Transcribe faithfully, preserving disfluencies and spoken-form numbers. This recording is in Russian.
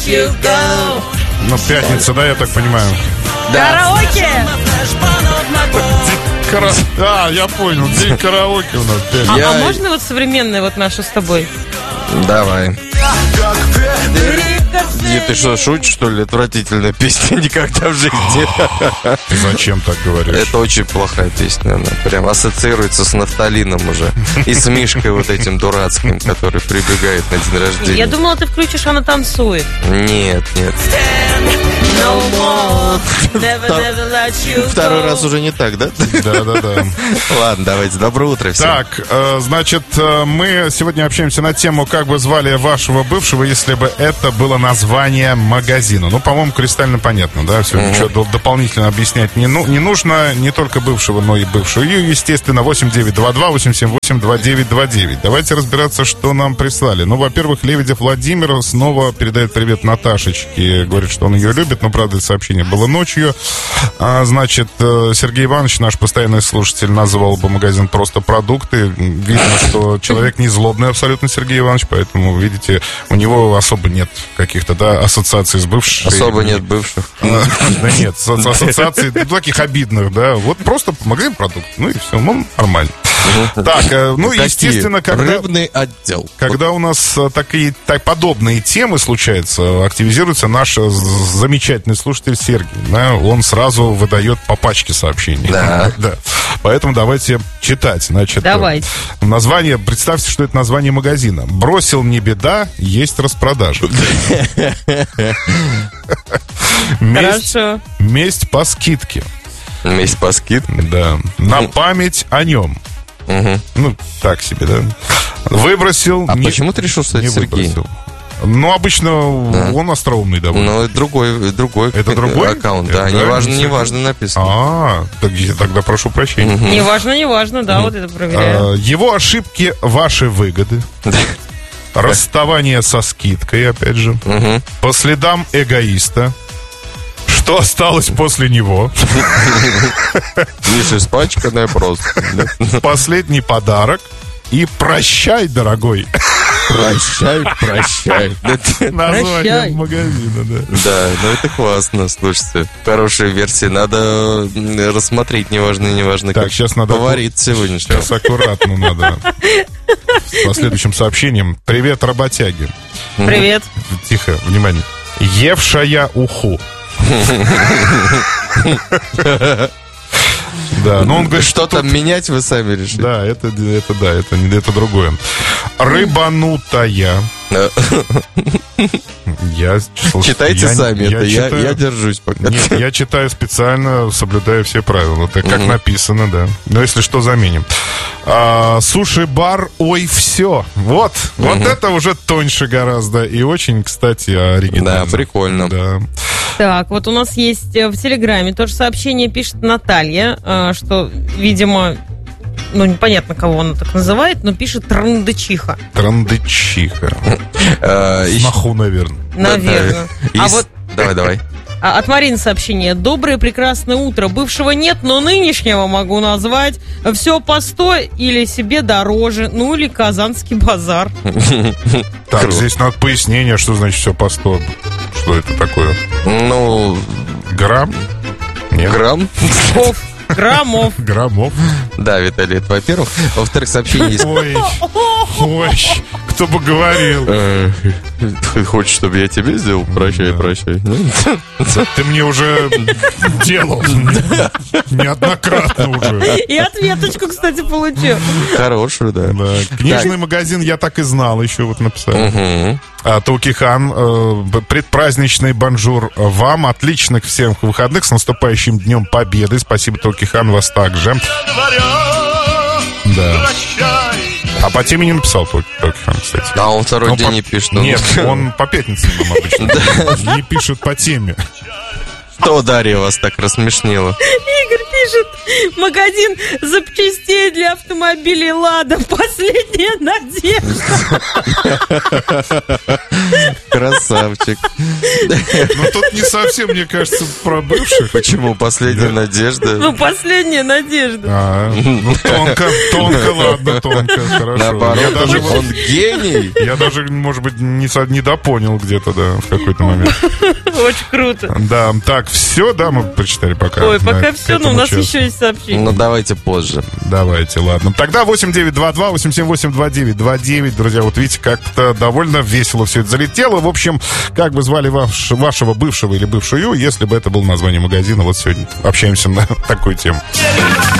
Ну, пятница, да, я так понимаю. Караоке! Кара... А, я понял, день караоке у нас. А, Я- а можно вот современное вот наше с тобой? Давай. И ты что, шутишь, что ли? Отвратительная песня никогда в жизни. Зачем так говоришь? Это очень плохая песня. Она прям ассоциируется с нафталином уже. И с Мишкой вот этим дурацким, который прибегает на день рождения. Я думала, ты включишь, она танцует. Нет, нет. No more, never, never let you Второй go. раз уже не так, да? Да-да-да. Ладно, давайте. Доброе утро всем. Так, э, значит, э, мы сегодня общаемся на тему, как бы звали вашего бывшего, если бы это было название магазина. Ну, по-моему, кристально понятно, да? Все, ничего до- дополнительно объяснять не, ну, не нужно. Не только бывшего, но и бывшую. И, естественно, восемь девять два два восемь семь восемь два девять два девять. Давайте разбираться, что нам прислали. Ну, во-первых, Лебедев Владимир снова передает привет Наташечке. Говорит, что он ее любит, но, правда, это сообщение было ночью. А, значит, э, Сергей Иванович, наш постоянный слушатель, назвал бы магазин просто продукты. Видно, что человек не злобный абсолютно, Сергей Иванович, поэтому, видите, у него особо нет каких-то, да, ассоциаций с бывшими. Особо нет бывших. А, да нет, с- с- ассоциаций ну, таких обидных, да. Вот просто магазин продукт, ну и все, ну, нормально. Так, э, ну, Какие? естественно, когда... Рыбный отдел. Когда у нас э, такие так, подобные темы случаются, активизируется наш э, з- замечательный слушатель Сергей. Да, он сразу выдает по пачке сообщений. Да. Да. Поэтому давайте читать. Значит, Давайте. э, название, представьте, что это название магазина. «Бросил не беда, есть распродажа». Месть, Хорошо. месть по скидке. Месть по скидке. Да. На память о нем. Мгм. Ну, так себе, да. Выбросил. А не- почему ты решил, что не это Сергей? выбросил. Ну, обычно он остроумный довольно. Ну, это другой, другой Это другой? аккаунт, Это, да. да, Неважно, не неважно написано. А, так я тогда прошу прощения. Неважно, неважно, да, вот это проверяю. А, Его ошибки — ваши выгоды. Расставание со скидкой, опять же. Мгм. По следам эгоиста. Что осталось после него? Видишь, испачканная просто. Последний подарок. И прощай, дорогой. Прощай, прощай. Название Прощай. магазина, да. Да, ну это классно, слушайте. Хорошая версия. Надо м, рассмотреть, неважно, неважно, Так, как сейчас надо- фаворит сегодняшнего. Сейчас аккуратно надо. С последующим сообщением. Привет, работяги. Привет. Тихо, внимание. Евшая уху. Да, но он говорит, Что что там менять, вы сами решите. да, это, это да, это, не- это другое. Рыбанутая. Я, слушай, Читайте я- сами это, я, читаю- я держусь пока. Нет, я читаю специально, соблюдая все правила. Так как написано, да. Но если что, заменим. А, суши-бар, ой, все. Вот, вот это уже тоньше гораздо. И очень, кстати, оригинально. Да, прикольно. Да. Так, вот у нас есть э, в Телеграме тоже сообщение, пишет Наталья, э, что, видимо, ну, непонятно, кого она так называет, но пишет трындычиха, Трандычиха. Э, ищ- Маху, наверное. наверное. да. А Есть- вот Давай, давай. а, от Марины сообщение. Доброе, прекрасное утро. Бывшего нет, но нынешнего могу назвать. Все по сто или себе дороже. Ну, или Казанский базар. Так, Круто. здесь надо пояснение, что значит все по сто. Что это такое? Ну, Грамм? Нет. грамм. Оф, граммов. Граммов. Да, Виталий, это во-первых. Во-вторых, сообщение есть. Ой, ой, кто бы говорил. Э, Ты хочешь, чтобы я тебе сделал? Прощай, Да. прощай. Ты мне уже делал. Неоднократно уже. И ответочку, кстати, получил. Хорошую, да. Да. Книжный магазин я так и знал, еще вот написал. Мгм. А, Таукихан, э, б- предпраздничный бонжур вам. Отличных всем выходных. С наступающим Днем Победы. Спасибо, Таукихан, вас также. Да. А по теме не написал Тау- Таукихан, кстати. А он второй Ну, день по- не пишет. он- Нет, он по пятницам нам обычно не пишет по теме. Что, Дарья, вас так рассмешнило? Игорь пишет. Магазин запчастей для автомобилей «Лада». Последняя надежда. Красавчик. Ну, тут не совсем, мне кажется, про бывших. Почему последняя надежда? Ну, последняя надежда. А, ну, тонко, тонко, ладно, тонко, хорошо. Наоборот, Я даже, он гений. я даже, может быть, не, со- не допонял где-то, да, в какой-то момент. Очень круто. Да, так, все, да, мы прочитали пока. Ой, на- пока к все, но у этому нас часу. еще есть сообщение. Ну, давайте позже. Давайте, ладно. Тогда восемь девять два два восемь семь восемь два девять два девять. Друзья, вот видите, как-то довольно весело все это залетело. В общем, как бы звали ваш, вашего бывшего или бывшую, если бы это было название магазина. Вот сегодня общаемся на такую тему.